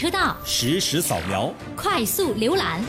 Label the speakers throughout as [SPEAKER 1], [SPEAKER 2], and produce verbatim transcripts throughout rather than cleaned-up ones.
[SPEAKER 1] 车道
[SPEAKER 2] 实时扫描，
[SPEAKER 1] 快速浏览。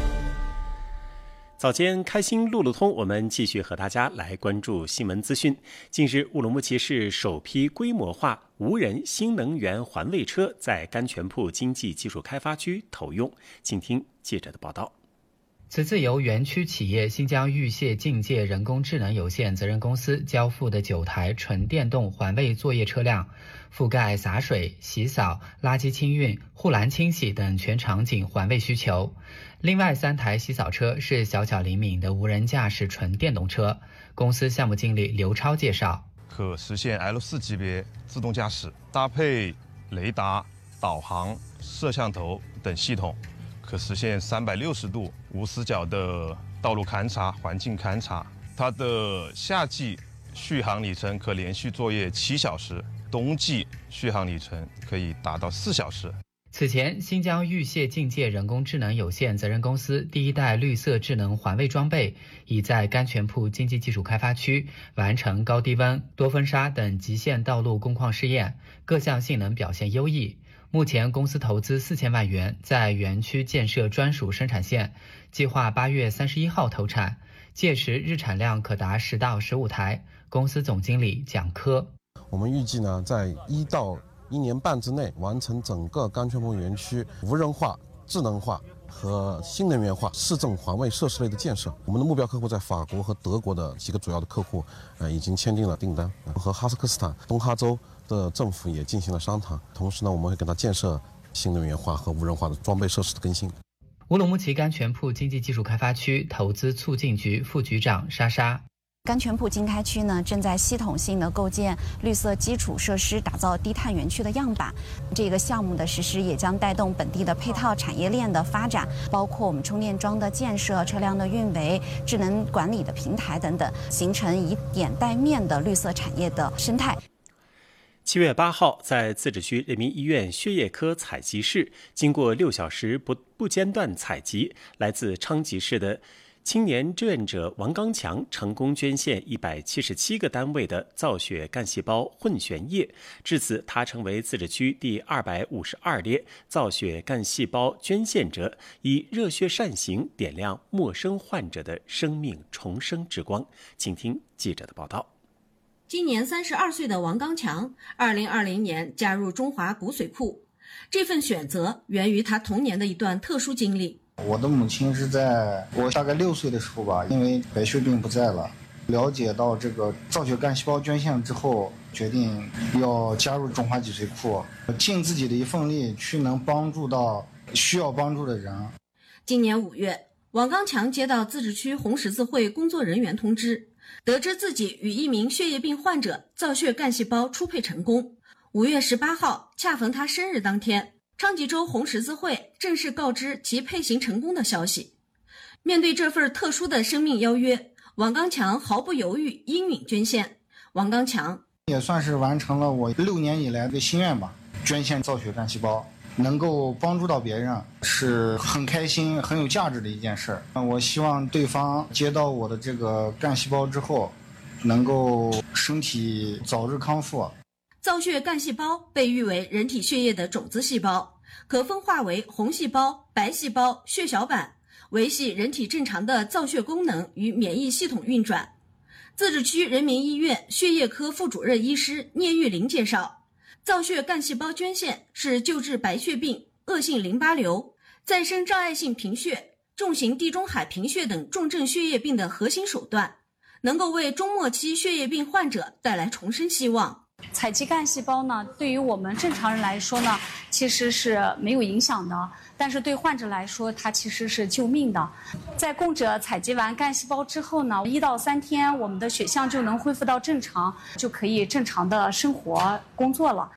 [SPEAKER 2] 早间开心路路通，我们继续和大家来关注新闻资讯。近日，乌鲁木齐市首批规模化无人新能源环卫车在甘泉铺经济技术开发区投用。请听记者的报道。
[SPEAKER 3] 此次由园区企业新疆玉蟹境界人工智能有限责任公司交付的九台纯电动环卫作业车辆，覆盖洒水、洗扫、垃圾清运、护栏清洗等全场景环卫需求。另外三台洗扫车是小巧灵敏的无人驾驶纯电动车。公司项目经理刘超介绍，
[SPEAKER 4] 可实现 L 四 级别自动驾驶，搭配雷达、导航、摄像头等系统，可实现三百六十度无死角的道路勘察、环境勘察。它的夏季续航里程可连续作业七小时，冬季续航里程可以达到四小时。
[SPEAKER 3] 此前，新疆玉蟹境界人工智能有限责任公司第一代绿色智能环卫装备已在甘泉铺经济技术开发区完成高低温、多风沙等极限道路工况试验，各项性能表现优异。目前公司投资四千万元，在园区建设专属生产线，计划八月三十一号投产，届时日产量可达十到十五台。公司总经理蒋科，
[SPEAKER 5] 我们预计呢，在一到一年半之内完成整个甘泉铺园区无人化、智能化和新能源化市政环卫设施类的建设。我们的目标客户在法国和德国的几个主要的客户，呃，已经签订了订单，和哈萨克斯坦东哈州的政府也进行了商谈。同时呢，我们会给它建设新能源化和无人化的装备设施的更新。
[SPEAKER 3] 乌鲁木齐甘泉铺经济技术开发区投资促进局副局长莎莎，
[SPEAKER 6] 甘泉铺经开区呢，正在系统性的构建绿色基础设施，打造低碳园区的样板。这个项目的实施也将带动本地的配套产业链的发展，包括我们充电桩的建设、车辆的运维、智能管理的平台等等，形成以点带面的绿色产业的生态。
[SPEAKER 2] 七月八号，在自治区人民医院血液科采集室，经过六小时不不间断采集，来自昌吉市的青年志愿者王刚强成功捐献一百七十七个单位的造血干细胞混悬液，至此他成为自治区第二百五十二列造血干细胞捐献者，以热血善行点亮陌生患者的生命重生之光。请听记者的报道。
[SPEAKER 7] 今年三十二岁的王刚强，二零二零年加入中华骨髓库，这份选择源于他童年的一段特殊经历。
[SPEAKER 8] 我的母亲是在我大概六岁的时候吧，因为白血病不在了，了解到这个造血干细胞捐献之后，决定要加入中华脊髓库，尽自己的一份力去能帮助到需要帮助的人。
[SPEAKER 7] 今年五月，王刚强接到自治区红十字会工作人员通知，得知自己与一名血液病患者造血干细胞初配成功。五月十八号，恰逢他生日当天，昌吉州红十字会正式告知其配型成功的消息。面对这份特殊的生命邀约，王刚强毫不犹豫应允捐献。王刚强
[SPEAKER 8] 也算是完成了我六年以来的心愿吧，捐献造血干细胞，能够帮助到别人是很开心很有价值的一件事。我希望对方接到我的这个干细胞之后，能够身体早日康复。
[SPEAKER 7] 造血干细胞被誉为人体血液的种子细胞，可分化为红细胞、白细胞、血小板，维系人体正常的造血功能与免疫系统运转。自治区人民医院血液科副主任医师聂玉玲介绍，造血干细胞捐献是救治白血病、恶性淋巴瘤、再生障碍性贫血、重型地中海贫血等重症血液病的核心手段，能够为中末期血液病患者带来重生希望。
[SPEAKER 9] 采集干细胞呢，对于我们正常人来说呢，其实是没有影响的，但是对患者来说，它其实是救命的。在供者采集完干细胞之后呢，一到三天，我们的血象就能恢复到正常，就可以正常的生活工作了。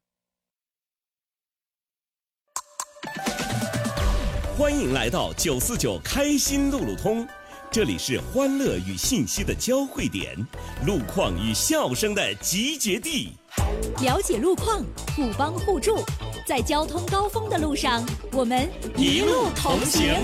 [SPEAKER 2] 欢迎来到九四九开心路路通，这里是欢乐与信息的交汇点，路况与笑声的集结地。
[SPEAKER 1] 了解路况，互帮互助，在交通高峰的路上，我们一路同行。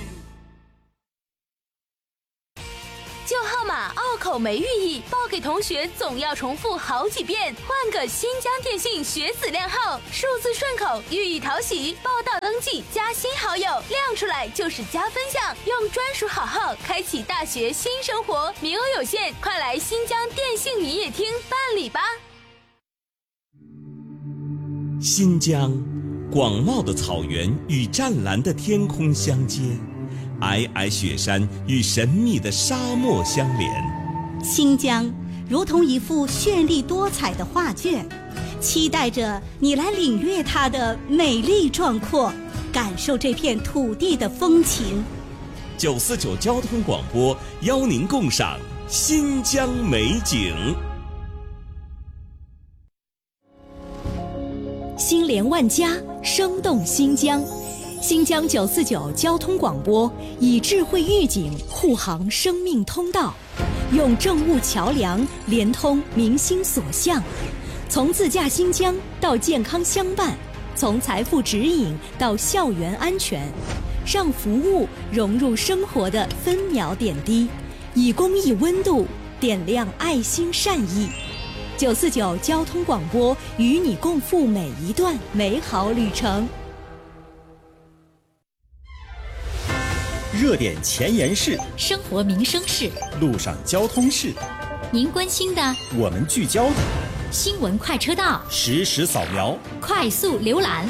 [SPEAKER 10] 旧号码拗口没寓意，报给同学总要重复好几遍。换个新疆电信学子靓号，数字顺口，寓意讨喜，报道的记加新好友，亮出来就是加分项，用专属好号开启大学新生活，名额有限，快来新疆电信营业厅办理吧。
[SPEAKER 11] 新疆，广袤的草原与湛蓝的天空相接，皑皑雪山与神秘的沙漠相连。
[SPEAKER 1] 新疆如同一幅绚丽多彩的画卷，期待着你来领略它的美丽壮阔，感受这片土地的风情。
[SPEAKER 11] 九四九交通广播邀您共赏新疆美景。
[SPEAKER 1] 心连万家，生动新疆。新疆九四九交通广播以智慧预警护航生命通道，用政务桥梁连通民心所向，从自驾新疆到健康相伴，从财富指引到校园安全，让服务融入生活的分秒点滴，以公益温度点亮爱心善意。九四九交通广播与你共赴每一段美好旅程。
[SPEAKER 2] 热点前沿事，
[SPEAKER 1] 生活民生事，
[SPEAKER 2] 路上交通事，
[SPEAKER 1] 您关心的，
[SPEAKER 2] 我们聚焦的，
[SPEAKER 1] 新闻快车道，
[SPEAKER 2] 实时扫描，
[SPEAKER 1] 快速浏览。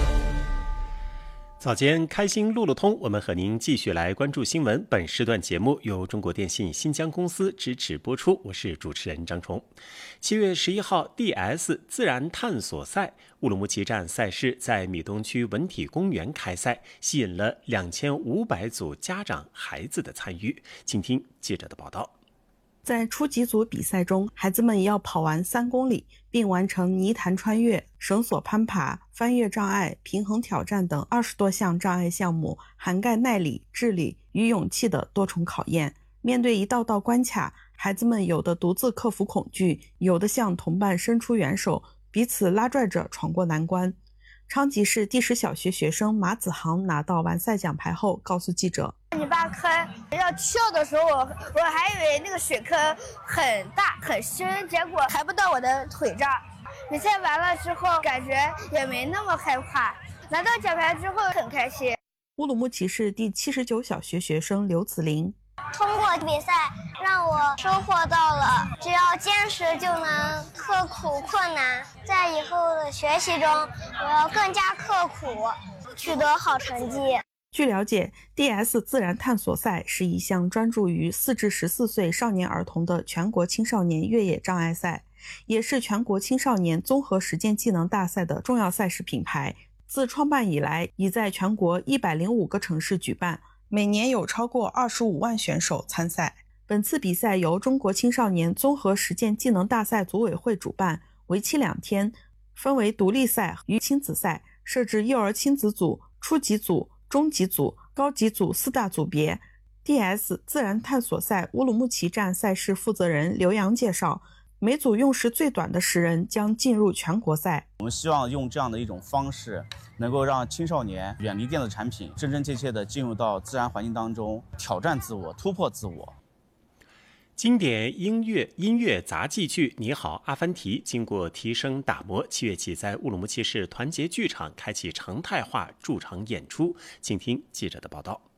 [SPEAKER 2] 早间开心路路通，我们和您继续来关注新闻。本时段节目由中国电信新疆公司支持播出，我是主持人张崇。七月十一号 D S 自然探索赛乌鲁木齐站赛事在米东区文体公园开赛，吸引了两千五百组家长孩子的参与。请听记者的报道。
[SPEAKER 12] 在初级组比赛中，孩子们要跑完三公里，并完成泥潭穿越、绳索攀爬、翻越障碍、平衡挑战等二十多项障碍项目，涵盖耐力、智力与勇气的多重考验。面对一道道关卡，孩子们有的独自克服恐惧，有的向同伴伸出援手，彼此拉拽着闯过难关。昌吉市第十小学学生马子航拿到完赛奖牌后告诉记者，
[SPEAKER 13] 泥巴坑要跳的时候，我我还以为那个水坑很大很深，结果还不到我的腿这儿。比赛完了之后，感觉也没那么害怕，拿到奖牌之后很开心。
[SPEAKER 12] 乌鲁木齐市第七十九小学学生刘子玲，
[SPEAKER 14] 通过比赛让我收获到了只要坚持就能克服困难，在以后的学习中我要更加刻苦，取得好成绩。
[SPEAKER 12] 据了解 D S 自然探索赛是一项专注于四至十四岁少年儿童的全国青少年越野障碍赛，也是全国青少年综合实践技能大赛的重要赛事品牌。自创办以来，已在全国一百零五个城市举办，每年有超过二十五万选手参赛。本次比赛由中国青少年综合实践技能大赛组委会主办，为期两天，分为独立赛与亲子赛，设置幼儿亲子组、初级组、中级组、高级组四大组别。 D S 自然探索赛乌鲁木齐站赛事负责人刘洋介绍，每组用时最短的十人将进入全国赛。
[SPEAKER 15] 我们希望用这样的一种方式，能够让青少年远离电子产品，真真切切地进入到自然环境当中，挑战自我，突破自我。
[SPEAKER 2] 经典音乐音乐杂技剧《你好，阿凡提》经过提升打磨，七月起在乌鲁木齐市团结剧场开启常态化驻场演出。请听记者的报道。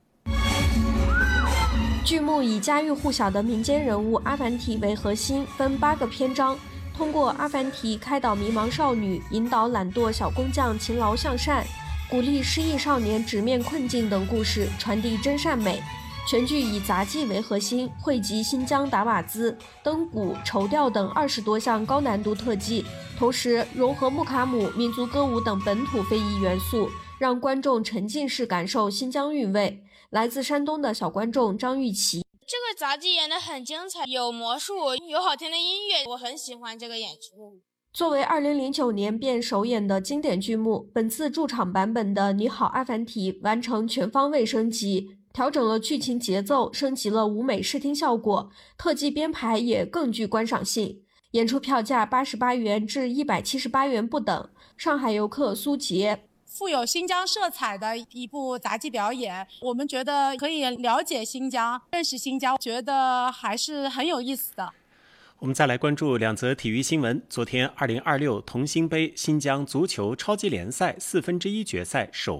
[SPEAKER 16] 剧目以家喻户晓的民间人物阿凡提为核心，分八个篇章，通过阿凡提开导迷茫少女，引导懒惰小工匠勤劳向善，鼓励失意少年直面困境等故事，传递真善美。全剧以杂技为核心，汇集新疆打瓦兹、灯鼓、绸吊等二十多项高难度特技，同时融合木卡姆、民族歌舞等本土非遗元素，让观众沉浸式感受新疆韵味。来自山东的小观众张玉琪，
[SPEAKER 17] 这个杂技演得很精彩，有魔术，有好听的音乐，我很喜欢这个演出。
[SPEAKER 16] 作为二零零九年便首演的经典剧目，本次驻场版本的《你好，阿凡提》完成全方位升级，调整了剧情节奏，升级了舞美视听效果，特技编排也更具观赏性。演出票价八十八元至一百七十八元不等。上海游客苏杰，
[SPEAKER 18] 富有新疆色彩的一部杂技表演，我们觉得可以了解新疆，认识新疆，觉得还是很有意思的。
[SPEAKER 2] 我们再来关注两则体育新闻。昨天二零二六同心杯新疆足球超级联赛四分之一决赛首